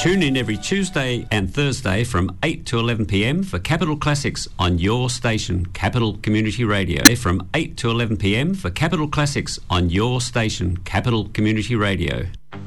Tune in every Tuesday and Thursday from 8 to 11 p.m. for Capital Classics on your station, Capital Community Radio. From 8 to 11 p.m. for Capital Classics on your station, Capital Community Radio.